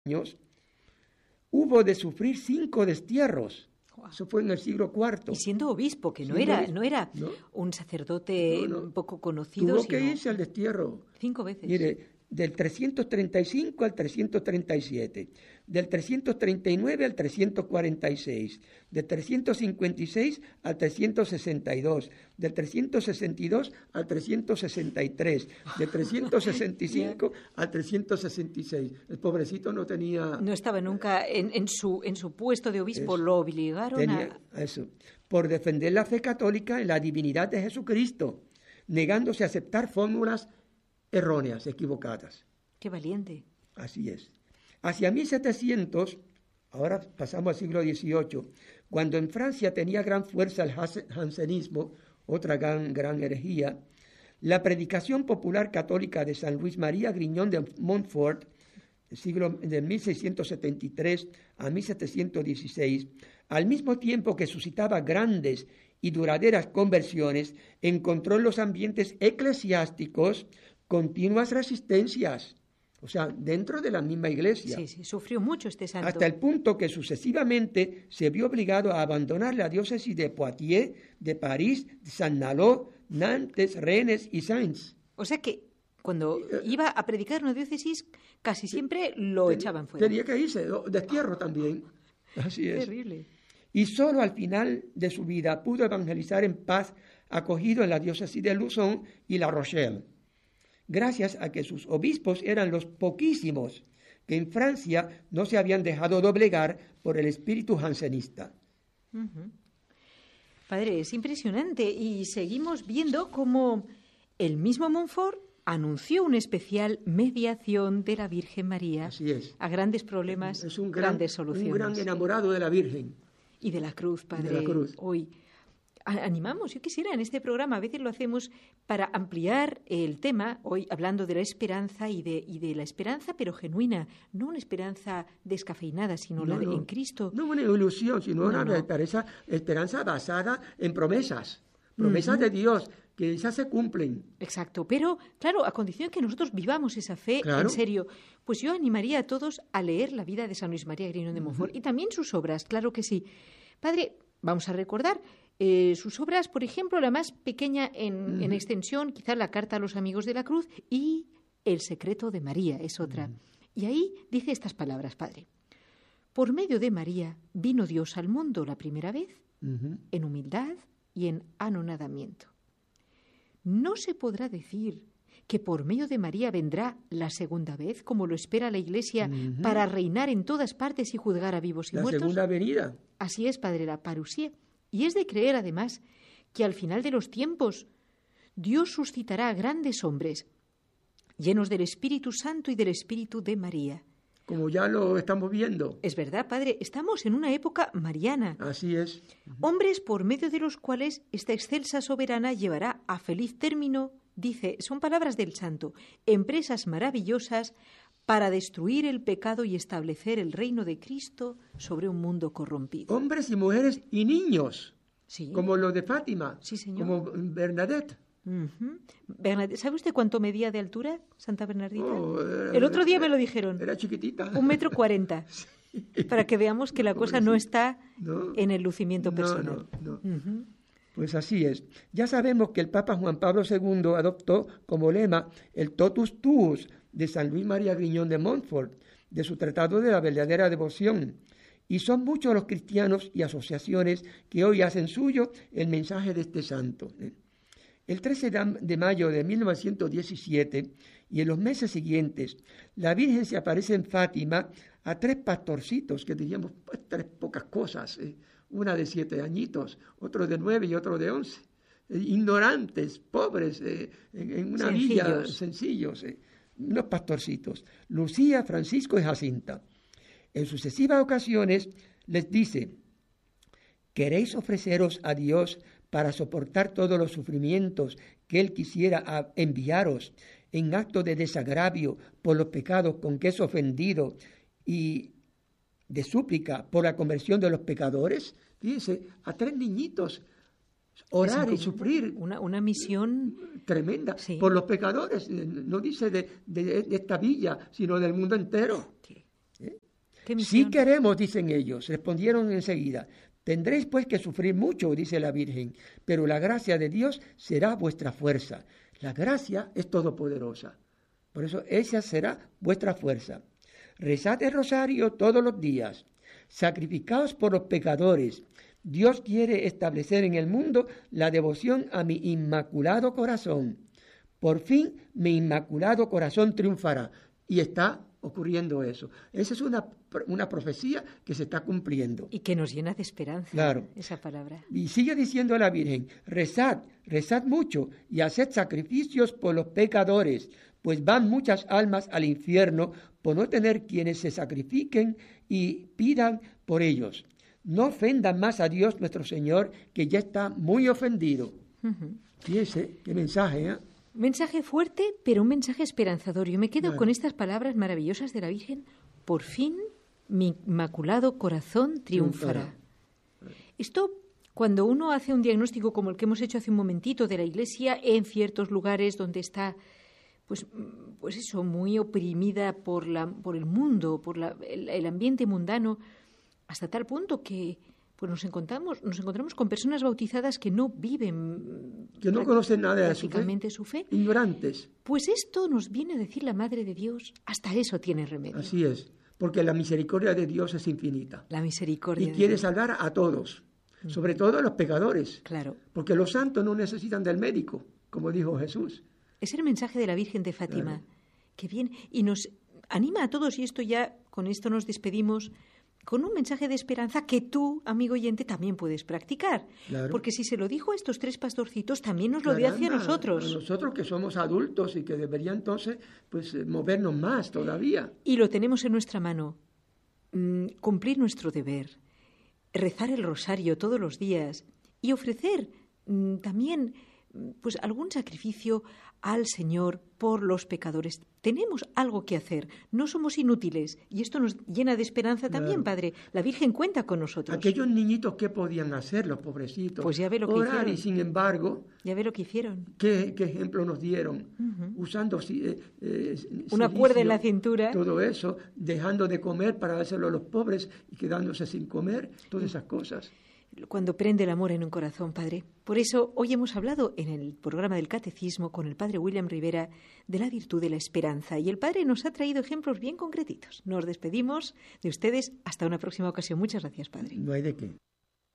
años, hubo de sufrir 5 destierros. Wow. Eso fue en el siglo IV. Y siendo obispo, que no era un sacerdote poco conocido. Tuvo que irse al destierro. 5 veces. Mire, del 335 al 337, del 339 al 346, del 356 al 362, del 362 al 363, del 365 al 366. El pobrecito no tenía... No estaba nunca en su puesto de obispo, lo obligaron Eso, por defender la fe católica en la divinidad de Jesucristo, negándose a aceptar fórmulas erróneas, equivocadas. ¡Qué valiente! Así es. Hacia 1700, ahora pasamos al siglo XVIII, cuando en Francia tenía gran fuerza el jansenismo, otra gran herejía, la predicación popular católica de San Luis María Grignon de Montfort, siglo de 1673 a 1716, al mismo tiempo que suscitaba grandes y duraderas conversiones, encontró en los ambientes eclesiásticos continuas resistencias, o sea, dentro de la misma iglesia. Sí, sufrió mucho este santo. Hasta el punto que sucesivamente se vio obligado a abandonar la diócesis de Poitiers, de París, de Saint-Malo, Nantes, Rennes y Sainz. O sea que cuando iba a predicar en una diócesis, casi siempre lo echaban fuera. Tenía que irse, destierro también. Así es. Terrible. Y solo al final de su vida pudo evangelizar en paz, acogido en la diócesis de Luzón y La Rochelle, gracias a que sus obispos eran los poquísimos que en Francia no se habían dejado doblegar por el espíritu jansenista. Uh-huh. Padre, es impresionante, y seguimos viendo cómo el mismo Montfort anunció una especial mediación de la Virgen María. Así es. A grandes problemas, es un grandes soluciones. Un gran enamorado de la Virgen. Y de la cruz, Padre. De la cruz. Hoy animamos, yo quisiera, en este programa, a veces lo hacemos para ampliar el tema, hoy hablando de la esperanza y de la esperanza, pero genuina, no una esperanza descafeinada, sino la de en Cristo. No una ilusión, sino una esperanza basada en promesas de Dios, que ya se cumplen. Exacto, pero claro, a condición que nosotros vivamos esa fe en serio. Pues yo animaría a todos a leer la vida de San Luis María Grignon de Montfort y también sus obras, claro que sí. Padre, vamos a recordar sus obras, por ejemplo, la más pequeña en extensión, quizás la Carta a los Amigos de la Cruz, y El secreto de María es otra. Y ahí dice estas palabras, Padre. Por medio de María vino Dios al mundo la primera vez, en humildad y en anonadamiento. No se podrá decir que por medio de María vendrá la segunda vez, como lo espera la Iglesia, para reinar en todas partes y juzgar a vivos y muertos. La segunda venida. Así es, Padre, la parusia. Y es de creer, además, que al final de los tiempos Dios suscitará a grandes hombres, llenos del Espíritu Santo y del Espíritu de María. Como ya lo estamos viendo. Es verdad, Padre, estamos en una época mariana. Así es. Hombres por medio de los cuales esta excelsa soberana llevará a feliz término, dice, son palabras del santo, empresas maravillosas para destruir el pecado y establecer el reino de Cristo sobre un mundo corrompido. Hombres y mujeres y niños, sí, como los de Fátima, sí, señor, como Bernadette. Bernadette, ¿sabe usted cuánto medía de altura Santa Bernardita? El otro día me lo dijeron. Era chiquitita. 1,40 m. Sí. Para que veamos que la cosa no está en el lucimiento personal. No. Pues así es. Ya sabemos que el Papa Juan Pablo II adoptó como lema el totus tuus de San Luis María Grignon de Montfort, de su Tratado de la Verdadera Devoción. Y son muchos los cristianos y asociaciones que hoy hacen suyo el mensaje de este santo. El 13 de mayo de 1917 y en los meses siguientes, la Virgen se aparece en Fátima a 3 pastorcitos, que diríamos, pues 3 pocas cosas, una de 7 añitos, otro de 9 y otro de 11, ignorantes, pobres, en una villa, sencillos, unos pastorcitos, Lucía, Francisco y Jacinta. En sucesivas ocasiones les dice: ¿queréis ofreceros a Dios para soportar todos los sufrimientos que Él quisiera enviaros en acto de desagravio por los pecados con que es ofendido y de súplica por la conversión de los pecadores? Fíjense, a 3 niñitos orar y sufrir. Una misión tremenda, sí, por los pecadores. No dice de esta villa, sino del mundo entero. Sí. ¿Qué misión? Sí queremos, dicen ellos, respondieron enseguida. Tendréis pues que sufrir mucho, dice la Virgen, pero la gracia de Dios será vuestra fuerza. La gracia es todopoderosa. Por eso esa será vuestra fuerza. Rezad el rosario todos los días. Sacrificaos por los pecadores. Dios quiere establecer en el mundo la devoción a mi inmaculado corazón. Por fin mi inmaculado corazón triunfará. Y está ocurriendo eso. Esa es una profecía que se está cumpliendo. Y que nos llena de esperanza, claro, esa palabra. Y sigue diciendo la Virgen, rezad mucho y haced sacrificios por los pecadores, pues van muchas almas al infierno por no tener quienes se sacrifiquen y pidan por ellos. No ofendan más a Dios nuestro Señor, que ya está muy ofendido. Fíjese, qué mensaje, ¿eh? Mensaje fuerte, pero un mensaje esperanzador. Yo me quedo con estas palabras maravillosas de la Virgen. Por fin mi inmaculado corazón triunfará. Esto, cuando uno hace un diagnóstico como el que hemos hecho hace un momentito de la Iglesia en ciertos lugares donde está, pues eso, muy oprimida por el mundo, por el ambiente mundano, hasta tal punto que pues nos encontramos con personas bautizadas que no viven, que no conocen nada de su fe, ignorantes. Pues esto nos viene a decir la Madre de Dios, hasta eso tiene remedio. Así es, porque la misericordia de Dios es infinita. La misericordia. Y quiere salvar a todos, sobre todo a los pecadores. Claro. Porque los santos no necesitan del médico, como dijo Jesús. Es el mensaje de la Virgen de Fátima, que viene y nos anima a todos, y con esto nos despedimos, con un mensaje de esperanza que tú, amigo oyente, también puedes practicar. Claro. Porque si se lo dijo a estos 3 pastorcitos, también nos lo dio hacia nosotros. A nosotros que somos adultos y que deberían entonces movernos más todavía. Y lo tenemos en nuestra mano. Cumplir nuestro deber, rezar el rosario todos los días y ofrecer también algún sacrificio al Señor por los pecadores. Tenemos algo que hacer, no somos inútiles, y esto nos llena de esperanza también, Padre. La Virgen cuenta con nosotros. Aquellos niñitos, ¿qué podían hacer los pobrecitos? Pues ya ve lo que orar, hicieron. Y sin embargo, ya ve lo que hicieron. ¿Qué ejemplo nos dieron? Usando una cuerda en la cintura. Todo eso, dejando de comer para dárselo a los pobres y quedándose sin comer, todas esas cosas. Cuando prende el amor en un corazón, Padre. Por eso hoy hemos hablado en el programa del Catecismo con el Padre William Rivera de la virtud de la esperanza, y el Padre nos ha traído ejemplos bien concretitos. Nos despedimos de ustedes hasta una próxima ocasión. Muchas gracias, Padre. No hay de qué.